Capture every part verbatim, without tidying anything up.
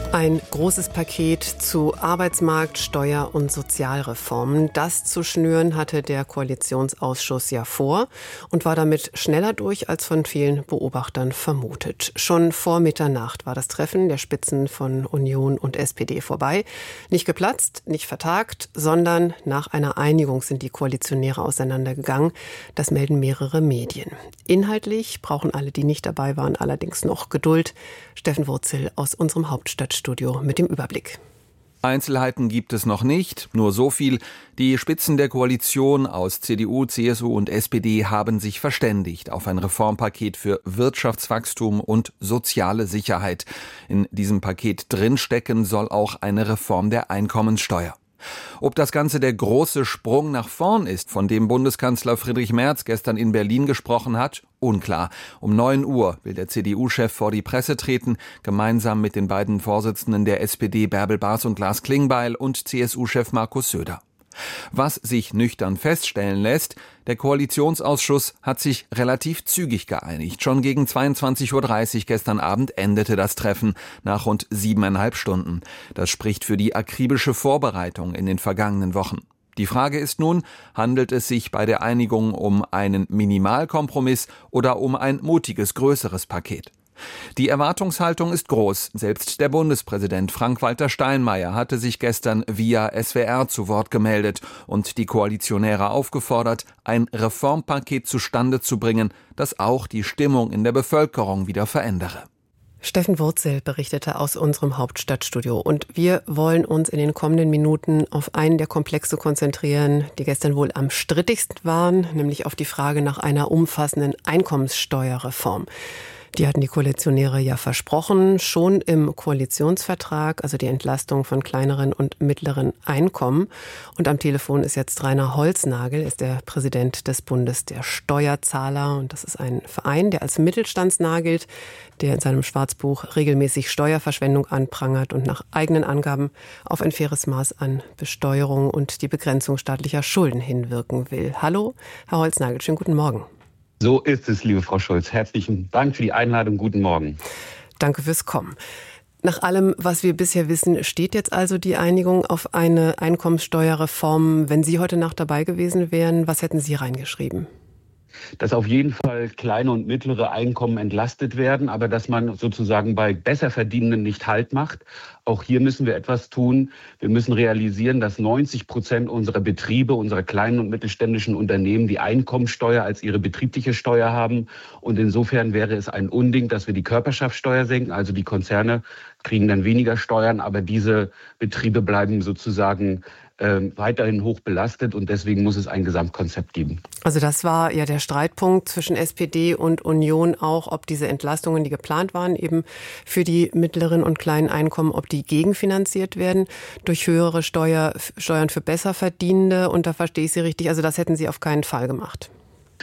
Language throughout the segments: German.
Ein großes Paket zu Arbeitsmarkt, Steuer- und Sozialreformen. Das zu schnüren hatte der Koalitionsausschuss ja vor und war damit schneller durch als von vielen Beobachtern vermutet. Schon vor Mitternacht war das Treffen der Spitzen von Union und S P D vorbei. Nicht geplatzt, nicht vertagt, sondern nach einer Einigung sind die Koalitionäre auseinandergegangen. Das melden mehrere Medien. Inhaltlich brauchen alle, die nicht dabei waren, allerdings noch Geduld. Steffen Wurzel aus unserem Hauptstadtstudio mit dem Überblick. Einzelheiten gibt es noch nicht, nur so viel. Die Spitzen der Koalition aus C D U, C S U und S P D haben sich verständigt auf ein Reformpaket für Wirtschaftswachstum und soziale Sicherheit. In diesem Paket drinstecken soll auch eine Reform der Einkommenssteuer. Ob das Ganze der große Sprung nach vorn ist, von dem Bundeskanzler Friedrich Merz gestern in Berlin gesprochen hat, unklar. Um neun Uhr will der C D U-Chef vor die Presse treten, gemeinsam mit den beiden Vorsitzenden der S P D Bärbel Bas und Lars Klingbeil und C S U-Chef Markus Söder. Was sich nüchtern feststellen lässt, der Koalitionsausschuss hat sich relativ zügig geeinigt. Schon gegen zweiundzwanzig Uhr dreißig gestern Abend endete das Treffen nach rund siebeneinhalb Stunden. Das spricht für die akribische Vorbereitung in den vergangenen Wochen. Die Frage ist nun, handelt es sich bei der Einigung um einen Minimalkompromiss oder um ein mutiges, größeres Paket? Die Erwartungshaltung ist groß. Selbst der Bundespräsident Frank-Walter Steinmeier hatte sich gestern via S W R zu Wort gemeldet und die Koalitionäre aufgefordert, ein Reformpaket zustande zu bringen, das auch die Stimmung in der Bevölkerung wieder verändere. Steffen Wurzel berichtete aus unserem Hauptstadtstudio. Und wir wollen uns in den kommenden Minuten auf einen der Komplexe konzentrieren, die gestern wohl am strittigsten waren, nämlich auf die Frage nach einer umfassenden Einkommenssteuerreform. Die hatten die Koalitionäre ja versprochen, schon im Koalitionsvertrag, also die Entlastung von kleineren und mittleren Einkommen. Und am Telefon ist jetzt Rainer Holznagel, ist der Präsident des Bundes der Steuerzahler. Und das ist ein Verein, der als mittelstandsnah gilt, der in seinem Schwarzbuch regelmäßig Steuerverschwendung anprangert und nach eigenen Angaben auf ein faires Maß an Besteuerung und die Begrenzung staatlicher Schulden hinwirken will. Hallo, Herr Holznagel, schönen guten Morgen. So ist es, liebe Frau Schulz. Herzlichen Dank für die Einladung. Guten Morgen. Danke fürs Kommen. Nach allem, was wir bisher wissen, steht jetzt also die Einigung auf eine Einkommenssteuerreform. Wenn Sie heute Nacht dabei gewesen wären, was hätten Sie reingeschrieben? Dass auf jeden Fall kleine und mittlere Einkommen entlastet werden, aber dass man sozusagen bei Besserverdienenden nicht Halt macht. Auch hier müssen wir etwas tun. Wir müssen realisieren, dass neunzig Prozent unserer Betriebe, unserer kleinen und mittelständischen Unternehmen die Einkommensteuer als ihre betriebliche Steuer haben. Und insofern wäre es ein Unding, dass wir die Körperschaftssteuer senken. Also die Konzerne kriegen dann weniger Steuern, aber diese Betriebe bleiben sozusagen äh, weiterhin hoch belastet. Und deswegen muss es ein Gesamtkonzept geben. Also das war ja der Streitpunkt zwischen S P D und Union auch, ob diese Entlastungen, die geplant waren, eben für die mittleren und kleinen Einkommen, ob die gegenfinanziert werden durch höhere Steuer, Steuern für Besserverdienende. Und da verstehe ich Sie richtig, also das hätten Sie auf keinen Fall gemacht.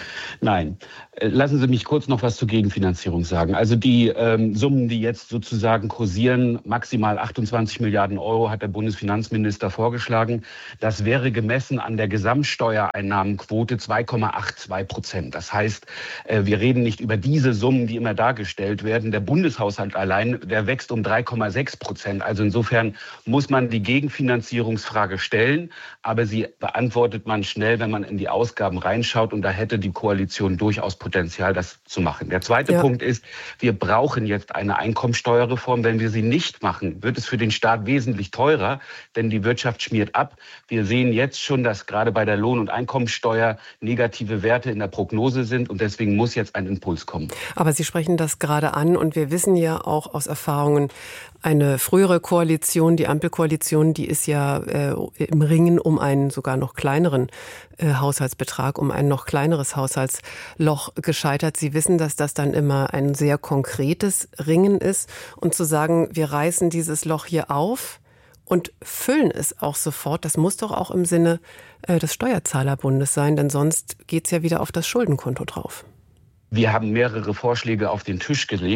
Nein. Lassen Sie mich kurz noch was zur Gegenfinanzierung sagen. Also die ähm, Summen, die jetzt sozusagen kursieren, maximal achtundzwanzig Milliarden Euro, hat der Bundesfinanzminister vorgeschlagen. Das wäre gemessen an der Gesamtsteuereinnahmenquote zwei Komma zweiundachtzig Prozent. Das heißt, äh, wir reden nicht über diese Summen, die immer dargestellt werden. Der Bundeshaushalt allein, der wächst um drei Komma sechs Prozent. Also insofern muss man die Gegenfinanzierungsfrage stellen, aber sie beantwortet man schnell, wenn man in die Ausgaben reinschaut. Und da hätte die Koalition durchaus Potenzial, das zu machen. Der zweite ja. Punkt ist, wir brauchen jetzt eine Einkommensteuerreform. Wenn wir sie nicht machen, wird es für den Staat wesentlich teurer, denn die Wirtschaft schmiert ab. Wir sehen jetzt schon, dass gerade bei der Lohn- und Einkommensteuer negative Werte in der Prognose sind und deswegen muss jetzt ein Impuls kommen. Aber Sie sprechen das gerade an und wir wissen ja auch aus Erfahrungen, eine frühere Koalition, die Ampelkoalition, die ist ja äh, im Ringen um einen sogar noch kleineren äh, Haushaltsbetrag, um ein noch kleineres Haushaltsloch gescheitert. Sie wissen, dass das dann immer ein sehr konkretes Ringen ist. Und zu sagen, wir reißen dieses Loch hier auf und füllen es auch sofort, das muss doch auch im Sinne äh, des Steuerzahlerbundes sein, denn sonst geht's ja wieder auf das Schuldenkonto drauf. Wir haben mehrere Vorschläge auf den Tisch gelegt, wie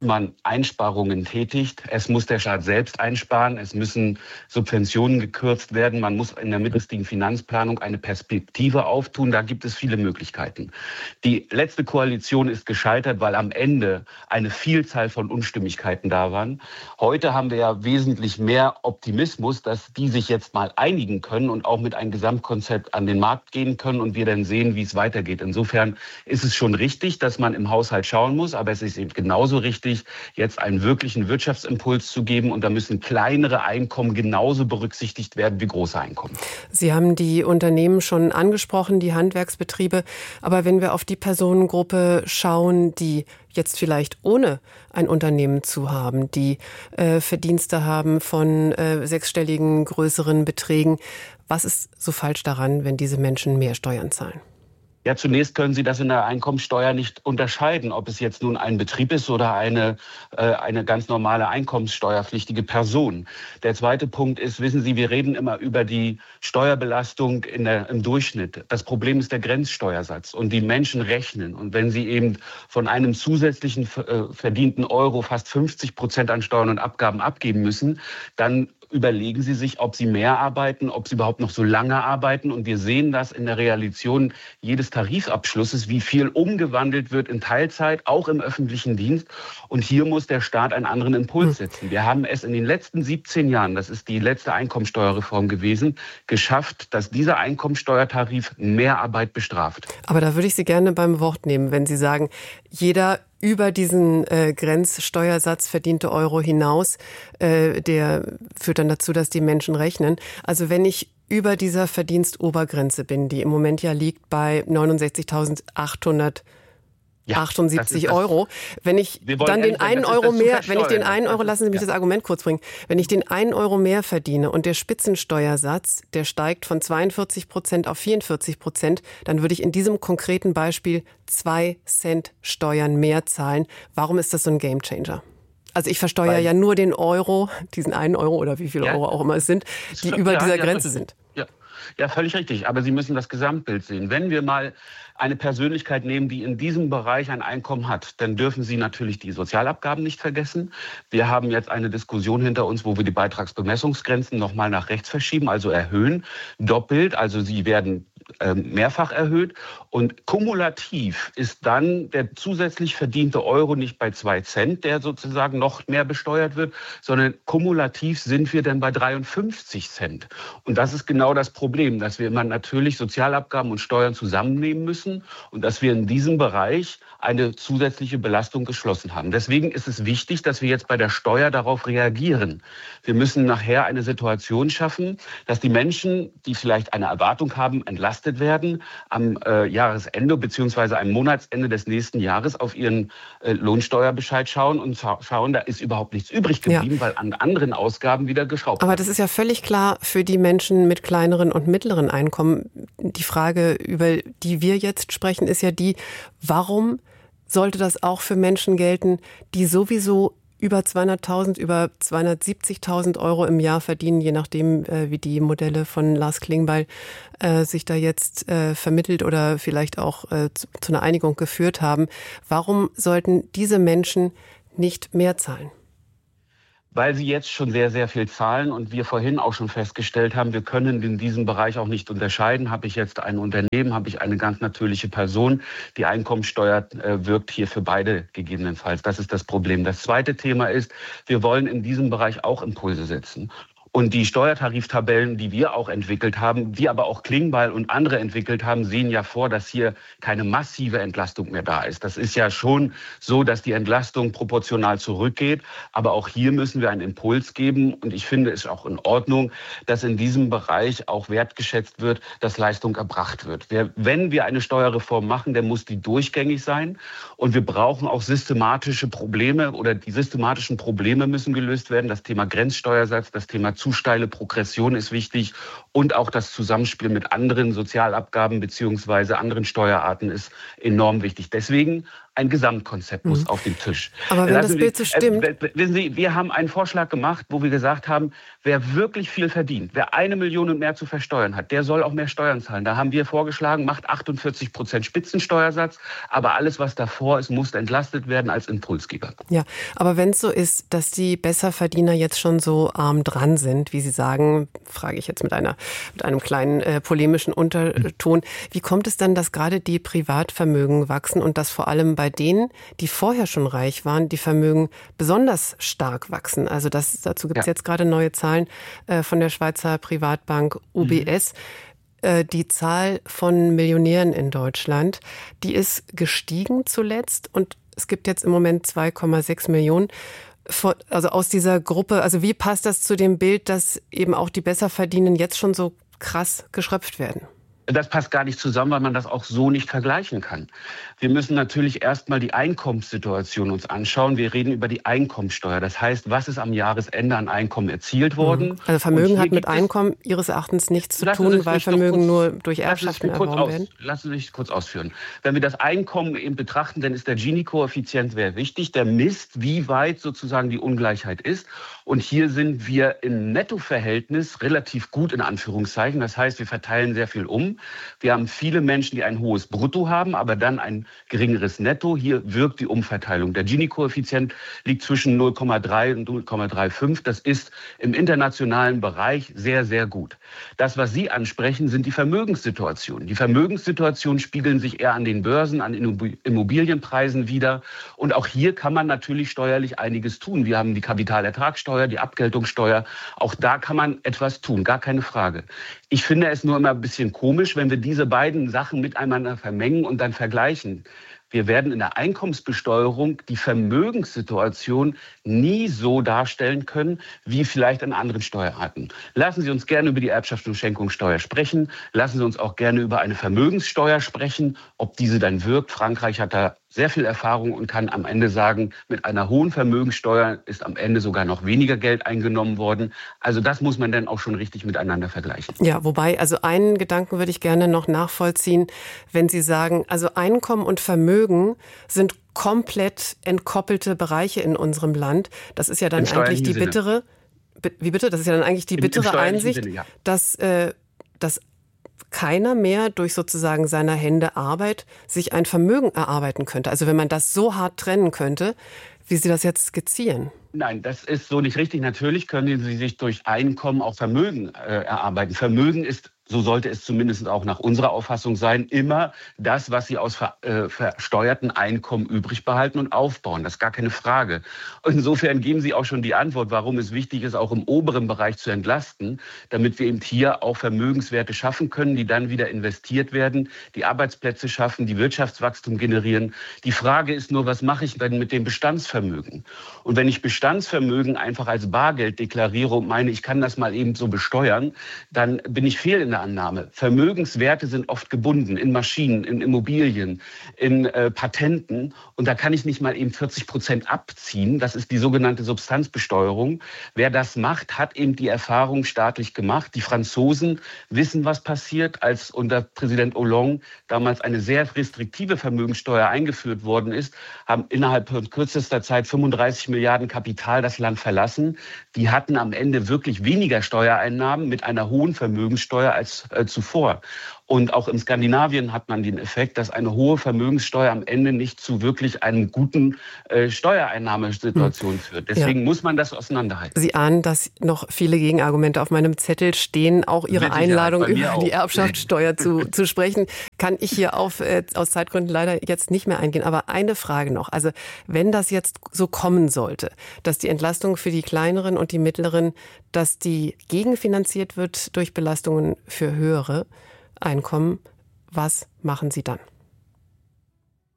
man Einsparungen tätigt. Es muss der Staat selbst einsparen. Es müssen Subventionen gekürzt werden. Man muss in der mittelfristigen Finanzplanung eine Perspektive auftun. Da gibt es viele Möglichkeiten. Die letzte Koalition ist gescheitert, weil am Ende eine Vielzahl von Unstimmigkeiten da waren. Heute haben wir ja wesentlich mehr Optimismus, dass die sich jetzt mal einigen können und auch mit einem Gesamtkonzept an den Markt gehen können und wir dann sehen, wie es weitergeht. Insofern ist es schon richtig, dass man im Haushalt schauen muss, aber es ist eben genauso richtig, jetzt einen wirklichen Wirtschaftsimpuls zu geben und da müssen kleinere Einkommen genauso berücksichtigt werden wie große Einkommen. Sie haben die Unternehmen schon angesprochen, die Handwerksbetriebe, aber wenn wir auf die Personengruppe schauen, die jetzt vielleicht ohne ein Unternehmen zu haben, die äh, Verdienste haben von äh, sechsstelligen größeren Beträgen, was ist so falsch daran, wenn diese Menschen mehr Steuern zahlen? Ja, zunächst können Sie das in der Einkommensteuer nicht unterscheiden, ob es jetzt nun ein Betrieb ist oder eine, äh, eine ganz normale einkommenssteuerpflichtige Person. Der zweite Punkt ist, wissen Sie, wir reden immer über die Steuerbelastung in der, im Durchschnitt. Das Problem ist der Grenzsteuersatz und die Menschen rechnen. Und wenn sie eben von einem zusätzlichen äh, verdienten Euro fast fünfzig Prozent an Steuern und Abgaben abgeben müssen, dann überlegen Sie sich, ob Sie mehr arbeiten, ob Sie überhaupt noch so lange arbeiten. Und wir sehen das in der Realisation jedes Tarifabschlusses, wie viel umgewandelt wird in Teilzeit, auch im öffentlichen Dienst. Und hier muss der Staat einen anderen Impuls setzen. Wir haben es in den letzten siebzehn Jahren, das ist die letzte Einkommensteuerreform gewesen, geschafft, dass dieser Einkommensteuertarif mehr Arbeit bestraft. Aber da würde ich Sie gerne beim Wort nehmen, wenn Sie sagen, jeder über diesen äh, Grenzsteuersatz verdiente Euro hinaus, äh, der führt dann dazu, dass die Menschen rechnen. Also wenn ich über dieser Verdienstobergrenze bin, die im Moment ja liegt bei neunundsechzigtausendachthundertachtundsiebzig ja, Euro. Wenn ich dann den einen Euro mehr, wenn ich den einen Euro, lassen Sie mich ja. das Argument kurz bringen, wenn ich den einen Euro mehr verdiene und der Spitzensteuersatz, der steigt von zweiundvierzig Prozent auf vierundvierzig Prozent, dann würde ich in diesem konkreten Beispiel zwei Cent Steuern mehr zahlen. Warum ist das so ein Gamechanger? Also ich versteuere Weil, ja nur den Euro, diesen einen Euro oder wie viele ja, Euro auch immer es sind, die stimmt, über ja, dieser ja, Grenze sind. Ja. Ja, völlig richtig. Aber Sie müssen das Gesamtbild sehen. Wenn wir mal eine Persönlichkeit nehmen, die in diesem Bereich ein Einkommen hat, dann dürfen Sie natürlich die Sozialabgaben nicht vergessen. Wir haben jetzt eine Diskussion hinter uns, wo wir die Beitragsbemessungsgrenzen nochmal nach rechts verschieben, also erhöhen, doppelt. Also sie werden mehrfach erhöht und kumulativ ist dann der zusätzlich verdiente Euro nicht bei zwei Cent, der sozusagen noch mehr besteuert wird, sondern kumulativ sind wir dann bei dreiundfünfzig Cent. Und das ist genau das Problem, dass wir immer natürlich Sozialabgaben und Steuern zusammennehmen müssen und dass wir in diesem Bereich eine zusätzliche Belastung geschlossen haben. Deswegen ist es wichtig, dass wir jetzt bei der Steuer darauf reagieren. Wir müssen nachher eine Situation schaffen, dass die Menschen, die vielleicht eine Erwartung haben, entlastet werden, am äh, Jahresende bzw. am Monatsende des nächsten Jahres auf ihren äh, Lohnsteuerbescheid schauen und scha- schauen, da ist überhaupt nichts übrig geblieben, ja. weil an anderen Ausgaben wieder geschraubt wird. Aber das ist ja völlig klar für die Menschen mit kleineren und mittleren Einkommen. Die Frage, über die wir jetzt sprechen, ist ja die, warum sollte das auch für Menschen gelten, die sowieso über zweihunderttausend, über zweihundertsiebzigtausend Euro im Jahr verdienen, je nachdem, äh, wie die Modelle von Lars Klingbeil äh, sich da jetzt äh, vermittelt oder vielleicht auch äh, zu, zu einer Einigung geführt haben. Warum sollten diese Menschen nicht mehr zahlen? Weil sie jetzt schon sehr, sehr viel zahlen und wir vorhin auch schon festgestellt haben, wir können in diesem Bereich auch nicht unterscheiden. Habe ich jetzt ein Unternehmen, habe ich eine ganz natürliche Person, die Einkommensteuer äh, wirkt hier für beide gegebenenfalls. Das ist das Problem. Das zweite Thema ist, wir wollen in diesem Bereich auch Impulse setzen. Und die Steuertariftabellen, die wir auch entwickelt haben, die aber auch Klingbeil und andere entwickelt haben, sehen ja vor, dass hier keine massive Entlastung mehr da ist. Das ist ja schon so, dass die Entlastung proportional zurückgeht. Aber auch hier müssen wir einen Impuls geben. Und ich finde es auch in Ordnung, dass in diesem Bereich auch wertgeschätzt wird, dass Leistung erbracht wird. Wenn wir eine Steuerreform machen, dann muss die durchgängig sein. Und wir brauchen auch systematische Probleme oder die systematischen Probleme müssen gelöst werden. Das Thema Grenzsteuersatz, das Thema zu steile Progression ist wichtig Und auch das Zusammenspiel mit anderen Sozialabgaben beziehungsweise anderen Steuerarten ist enorm wichtig. Deswegen ein Gesamtkonzept muss mhm. auf den Tisch. Aber wenn Lassen das Bild so stimmt... Äh, wissen Sie, wir haben einen Vorschlag gemacht, wo wir gesagt haben, wer wirklich viel verdient, wer eine Million und mehr zu versteuern hat, der soll auch mehr Steuern zahlen. Da haben wir vorgeschlagen, macht achtundvierzig Prozent Spitzensteuersatz, aber alles, was davor ist, muss entlastet werden als Impulsgeber. Ja, aber wenn es so ist, dass die Besserverdiener jetzt schon so arm dran sind, wie Sie sagen, frage ich jetzt mit einer mit einem kleinen äh, polemischen Unterton, wie kommt es dann, dass gerade die Privatvermögen wachsen und dass vor allem bei Bei denen, die vorher schon reich waren, die Vermögen besonders stark wachsen? Also das, dazu gibt es ja. jetzt gerade neue Zahlen äh, von der Schweizer Privatbank U B S. Mhm. Äh, die Zahl von Millionären in Deutschland, die ist gestiegen zuletzt und es gibt jetzt im Moment zwei Komma sechs Millionen. Also aus dieser Gruppe, also wie passt das zu dem Bild, dass eben auch die Besserverdienenden jetzt schon so krass geschröpft werden? Das passt gar nicht zusammen, weil man das auch so nicht vergleichen kann. Wir müssen natürlich erstmal die Einkommenssituation uns anschauen. Wir reden über die Einkommensteuer. Das heißt, was ist am Jahresende an Einkommen erzielt worden? Also Vermögen hat mit Einkommen Ihres Erachtens nichts zu tun, weil Vermögen kurz, nur durch Erbschaften erworben aus, werden? Lassen Sie mich kurz ausführen. Wenn wir das Einkommen eben betrachten, dann ist der Gini-Koeffizient sehr wichtig. Der misst, wie weit sozusagen die Ungleichheit ist. Und hier sind wir im Nettoverhältnis relativ gut in Anführungszeichen. Das heißt, wir verteilen sehr viel um. Wir haben viele Menschen, die ein hohes Brutto haben, aber dann ein geringeres Netto. Hier wirkt die Umverteilung. Der Gini-Koeffizient liegt zwischen null Komma drei und null Komma fünfunddreißig. Das ist im internationalen Bereich sehr, sehr gut. Das, was Sie ansprechen, sind die Vermögenssituationen. Die Vermögenssituationen spiegeln sich eher an den Börsen, an Immobilienpreisen wider. Und auch hier kann man natürlich steuerlich einiges tun. Wir haben die Kapitalertragssteuer, die Abgeltungssteuer. Auch da kann man etwas tun, gar keine Frage. Ich finde es nur immer ein bisschen komisch, wenn wir diese beiden Sachen miteinander vermengen und dann vergleichen. Wir werden in der Einkommensbesteuerung die Vermögenssituation nie so darstellen können, wie vielleicht an anderen Steuerarten. Lassen Sie uns gerne über die Erbschafts- und Schenkungssteuer sprechen. Lassen Sie uns auch gerne über eine Vermögenssteuer sprechen, ob diese dann wirkt. Frankreich hat da sehr viel Erfahrung und kann am Ende sagen, mit einer hohen Vermögenssteuer ist am Ende sogar noch weniger Geld eingenommen worden. Also das muss man dann auch schon richtig miteinander vergleichen. Ja, wobei, also einen Gedanken würde ich gerne noch nachvollziehen, wenn Sie sagen, also Einkommen und Vermögen sind komplett entkoppelte Bereiche in unserem Land. Das ist ja dann eigentlich die Sinne. bittere, wie bitte? Das ist ja dann eigentlich die bittere Im, im Einsicht, Sinne, ja. dass, äh, dass keiner mehr durch sozusagen seiner Hände Arbeit sich ein Vermögen erarbeiten könnte. Also wenn man das so hart trennen könnte, wie Sie das jetzt skizzieren. Nein, das ist so nicht richtig. Natürlich können Sie sich durch Einkommen auch Vermögen äh, erarbeiten. Vermögen ist, so sollte es zumindest auch nach unserer Auffassung sein, immer das, was Sie aus ver, äh, versteuerten Einkommen übrig behalten und aufbauen. Das ist gar keine Frage. Und insofern geben Sie auch schon die Antwort, warum es wichtig ist, auch im oberen Bereich zu entlasten, damit wir eben hier auch Vermögenswerte schaffen können, die dann wieder investiert werden, die Arbeitsplätze schaffen, die Wirtschaftswachstum generieren. Die Frage ist nur, was mache ich denn mit dem Bestandsvermögen? Und wenn ich Bestandsvermögen einfach als Bargeld deklariere und meine, ich kann das mal eben so besteuern, dann bin ich fehl in der Annahme. Vermögenswerte sind oft gebunden in Maschinen, in Immobilien, in äh, Patenten. Und da kann ich nicht mal eben vierzig Prozent abziehen. Das ist die sogenannte Substanzbesteuerung. Wer das macht, hat eben die Erfahrung staatlich gemacht. Die Franzosen wissen, was passiert, als unter Präsident Hollande damals eine sehr restriktive Vermögenssteuer eingeführt worden ist, haben innerhalb von kürzester Zeit fünfunddreißig Milliarden Kapital das Land verlassen. Die hatten am Ende wirklich weniger Steuereinnahmen mit einer hohen Vermögenssteuer als äh, zuvor. Und auch in Skandinavien hat man den Effekt, dass eine hohe Vermögenssteuer am Ende nicht zu wirklich einem guten äh, Steuereinnahmesituation hm. führt. Deswegen ja. muss man das auseinanderhalten. Sie ahnen, dass noch viele Gegenargumente auf meinem Zettel stehen. Auch Ihre Einladung über die Erbschaftssteuer zu, zu sprechen, kann ich hier auf, äh, aus Zeitgründen leider jetzt nicht mehr eingehen. Aber eine Frage noch. Also wenn das jetzt so kommen sollte, dass die Entlastung für die kleineren und die mittleren, dass die gegenfinanziert wird durch Belastungen für höhere Einkommen, was machen Sie dann?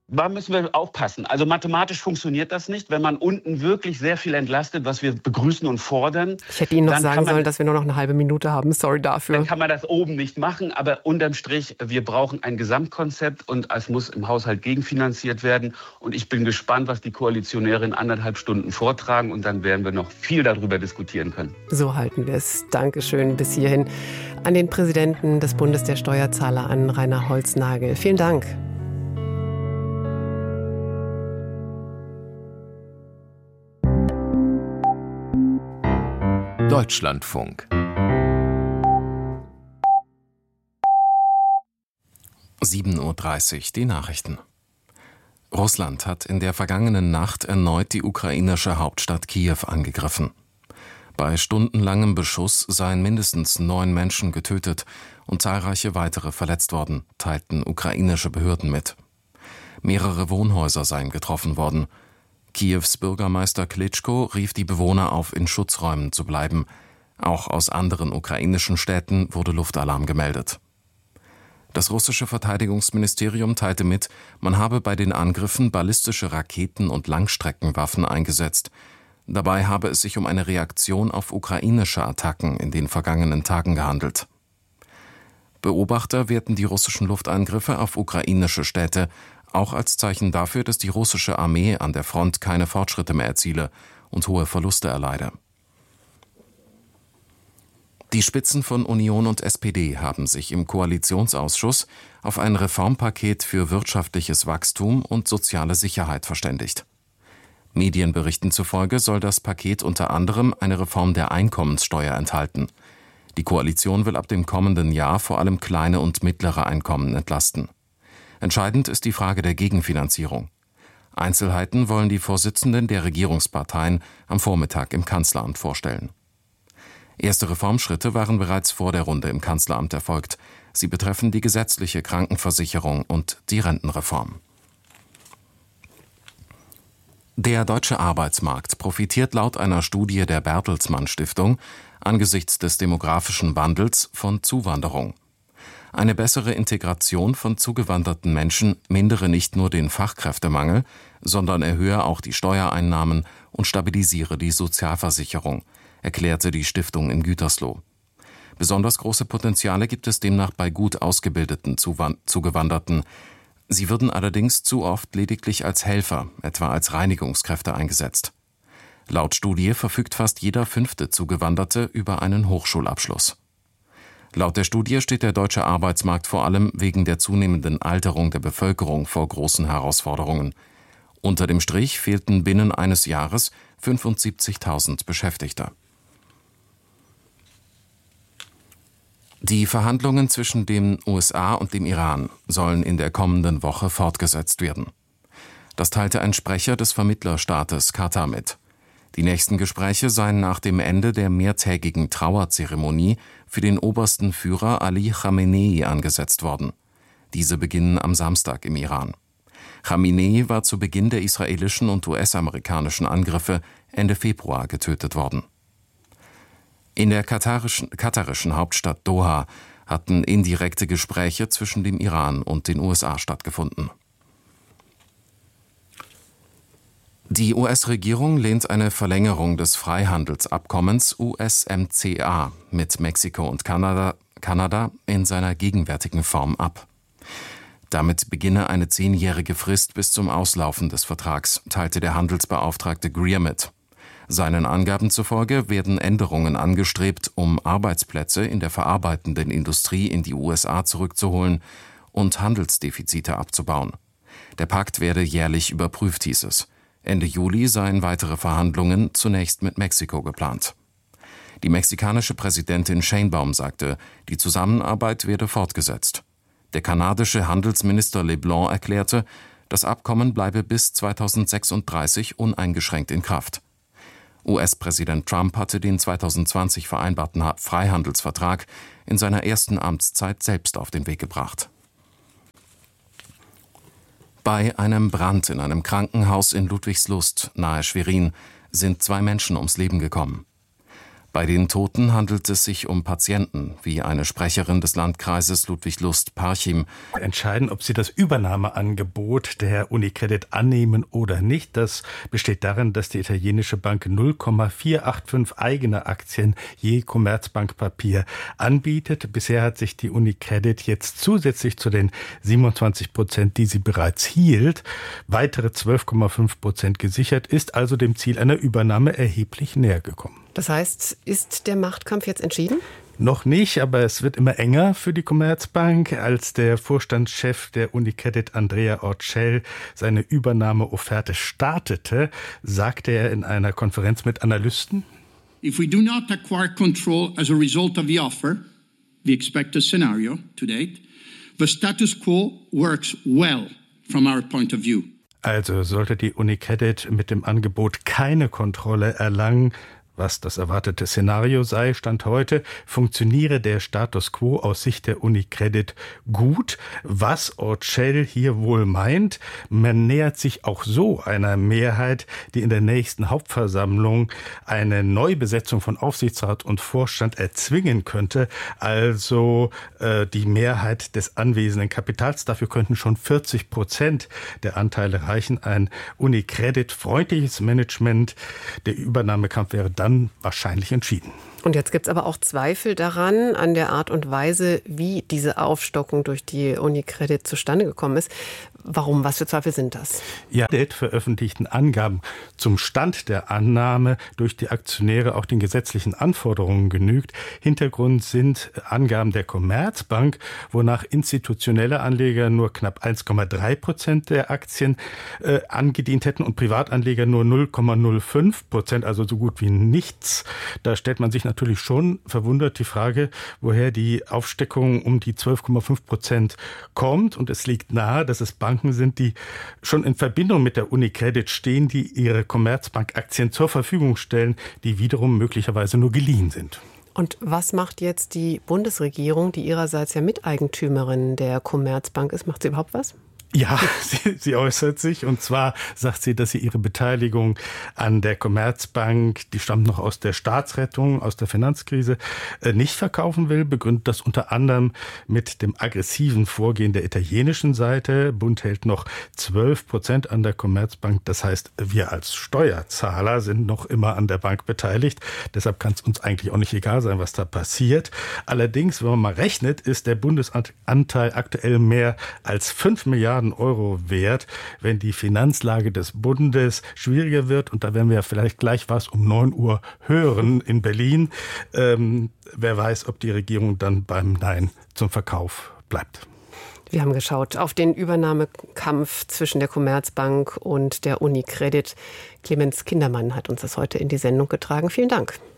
Da müssen wir aufpassen. Also mathematisch funktioniert das nicht. Wenn man unten wirklich sehr viel entlastet, was wir begrüßen und fordern. Ich hätte Ihnen noch sagen man, sollen, dass wir nur noch eine halbe Minute haben. Sorry dafür. Dann kann man das oben nicht machen. Aber unterm Strich, wir brauchen ein Gesamtkonzept und es muss im Haushalt gegenfinanziert werden. Und ich bin gespannt, was die Koalitionäre in anderthalb Stunden vortragen. Und dann werden wir noch viel darüber diskutieren können. So halten wir es. Dankeschön bis hierhin an den Präsidenten des Bundes der Steuerzahler, an Rainer Holznagel. Vielen Dank. Deutschlandfunk. sieben Uhr dreißig, die Nachrichten. Russland hat in der vergangenen Nacht erneut die ukrainische Hauptstadt Kiew angegriffen. Bei stundenlangem Beschuss seien mindestens neun Menschen getötet und zahlreiche weitere verletzt worden, teilten ukrainische Behörden mit. Mehrere Wohnhäuser seien getroffen worden. Kiews Bürgermeister Klitschko rief die Bewohner auf, in Schutzräumen zu bleiben. Auch aus anderen ukrainischen Städten wurde Luftalarm gemeldet. Das russische Verteidigungsministerium teilte mit, man habe bei den Angriffen ballistische Raketen und Langstreckenwaffen eingesetzt. Dabei habe es sich um eine Reaktion auf ukrainische Attacken in den vergangenen Tagen gehandelt. Beobachter werten die russischen Luftangriffe auf ukrainische Städte auch als Zeichen dafür, dass die russische Armee an der Front keine Fortschritte mehr erziele und hohe Verluste erleide. Die Spitzen von Union und S P D haben sich im Koalitionsausschuss auf ein Reformpaket für wirtschaftliches Wachstum und soziale Sicherheit verständigt. Medienberichten zufolge soll das Paket unter anderem eine Reform der Einkommenssteuer enthalten. Die Koalition will ab dem kommenden Jahr vor allem kleine und mittlere Einkommen entlasten. Entscheidend ist die Frage der Gegenfinanzierung. Einzelheiten wollen die Vorsitzenden der Regierungsparteien am Vormittag im Kanzleramt vorstellen. Erste Reformschritte waren bereits vor der Runde im Kanzleramt erfolgt. Sie betreffen die gesetzliche Krankenversicherung und die Rentenreform. Der deutsche Arbeitsmarkt profitiert laut einer Studie der Bertelsmann Stiftung angesichts des demografischen Wandels von Zuwanderung. Eine bessere Integration von zugewanderten Menschen mindere nicht nur den Fachkräftemangel, sondern erhöhe auch die Steuereinnahmen und stabilisiere die Sozialversicherung, erklärte die Stiftung in Gütersloh. Besonders große Potenziale gibt es demnach bei gut ausgebildeten Zugewanderten. Sie würden allerdings zu oft lediglich als Helfer, etwa als Reinigungskräfte, eingesetzt. Laut Studie verfügt fast jeder fünfte Zugewanderte über einen Hochschulabschluss. Laut der Studie steht der deutsche Arbeitsmarkt vor allem wegen der zunehmenden Alterung der Bevölkerung vor großen Herausforderungen. Unter dem Strich fehlten binnen eines Jahres fünfundsiebzigtausend Beschäftigte. Die Verhandlungen zwischen den U S A und dem Iran sollen in der kommenden Woche fortgesetzt werden. Das teilte ein Sprecher des Vermittlerstaates Katar mit. Die nächsten Gespräche seien nach dem Ende der mehrtägigen Trauerzeremonie für den obersten Führer Ali Khamenei angesetzt worden. Diese beginnen am Samstag im Iran. Khamenei war zu Beginn der israelischen und U S-amerikanischen Angriffe Ende Februar getötet worden. In der katarischen, katarischen Hauptstadt Doha hatten indirekte Gespräche zwischen dem Iran und den U S A stattgefunden. Die U S-Regierung lehnt eine Verlängerung des Freihandelsabkommens U S M C A mit Mexiko und Kanada, Kanada in seiner gegenwärtigen Form ab. Damit beginne eine zehnjährige Frist bis zum Auslaufen des Vertrags, teilte der Handelsbeauftragte Greer mit. Seinen Angaben zufolge werden Änderungen angestrebt, um Arbeitsplätze in der verarbeitenden Industrie in die U S A zurückzuholen und Handelsdefizite abzubauen. Der Pakt werde jährlich überprüft, hieß es. Ende Juli seien weitere Verhandlungen zunächst mit Mexiko geplant. Die mexikanische Präsidentin Sheinbaum sagte, die Zusammenarbeit werde fortgesetzt. Der kanadische Handelsminister LeBlanc erklärte, das Abkommen bleibe bis zweitausendsechsunddreißig uneingeschränkt in Kraft. U S-Präsident Trump hatte den zweitausendzwanzig vereinbarten Freihandelsvertrag in seiner ersten Amtszeit selbst auf den Weg gebracht. Bei einem Brand in einem Krankenhaus in Ludwigslust nahe Schwerin sind zwei Menschen ums Leben gekommen. Bei den Toten handelt es sich um Patienten, wie eine Sprecherin des Landkreises Ludwig-Lust-Parchim. Entscheiden, ob sie das Übernahmeangebot der Unicredit annehmen oder nicht, das besteht darin, dass die italienische Bank null Komma vierhundertfünfundachtzig eigene Aktien je Commerzbank-Papier anbietet. Bisher hat sich die Unicredit jetzt zusätzlich zu den siebenundzwanzig Prozent, die sie bereits hielt, weitere zwölf Komma fünf Prozent gesichert, ist also dem Ziel einer Übernahme erheblich näher gekommen. Das heißt, ist der Machtkampf jetzt entschieden? Noch nicht, aber es wird immer enger für die Commerzbank. Als der Vorstandschef der Unicredit, Andrea Orcel, seine Übernahmeofferte startete, sagte er in einer Konferenz mit Analysten: If we do not acquire control as a result of the offer, we expect a scenario to date, the status quo works well from our point of view. Also sollte die Unicredit mit dem Angebot keine Kontrolle erlangen, was das erwartete Szenario sei, Stand heute, funktioniere der Status quo aus Sicht der Unicredit gut. Was Orcel hier wohl meint, man nähert sich auch so einer Mehrheit, die in der nächsten Hauptversammlung eine Neubesetzung von Aufsichtsrat und Vorstand erzwingen könnte. Also äh, die Mehrheit des anwesenden Kapitals. Dafür könnten schon vierzig Prozent der Anteile reichen. Ein Unicredit-freundliches Management. Der Übernahmekampf wäre dann wahrscheinlich entschieden. Und jetzt gibt es aber auch Zweifel daran, an der Art und Weise, wie diese Aufstockung durch die Unicredit zustande gekommen ist. Warum? Was für Zweifel sind das? Ja, die veröffentlichten Angaben zum Stand der Annahme durch die Aktionäre auch den gesetzlichen Anforderungen genügt. Hintergrund sind Angaben der Commerzbank, wonach institutionelle Anleger nur knapp eins Komma drei Prozent der Aktien äh, angedient hätten und Privatanleger nur null Komma null fünf Prozent, also so gut wie nichts. Da stellt man sich natürlich schon verwundert die Frage, woher die Aufstockung um die zwölf Komma fünf Prozent kommt. Und es liegt nahe, dass es Banken sind, die schon in Verbindung mit der Unicredit stehen, die ihre Commerzbank-Aktien zur Verfügung stellen, die wiederum möglicherweise nur geliehen sind. Und was macht jetzt die Bundesregierung, die ihrerseits ja Miteigentümerin der Commerzbank ist? Macht sie überhaupt was? Ja, sie, sie äußert sich, und zwar sagt sie, dass sie ihre Beteiligung an der Commerzbank, die stammt noch aus der Staatsrettung, aus der Finanzkrise, nicht verkaufen will, begründet das unter anderem mit dem aggressiven Vorgehen der italienischen Seite. Bund hält noch zwölf Prozent an der Commerzbank, das heißt, wir als Steuerzahler sind noch immer an der Bank beteiligt, deshalb kann es uns eigentlich auch nicht egal sein, was da passiert. Allerdings, wenn man mal rechnet, ist der Bundesanteil aktuell mehr als fünf Milliarden Euro wert, wenn die Finanzlage des Bundes schwieriger wird. Und da werden wir ja vielleicht gleich was um neun Uhr hören in Berlin. Ähm, wer weiß, ob die Regierung dann beim Nein zum Verkauf bleibt. Wir haben geschaut auf den Übernahmekampf zwischen der Commerzbank und der Unicredit. Clemens Kindermann hat uns das heute in die Sendung getragen. Vielen Dank.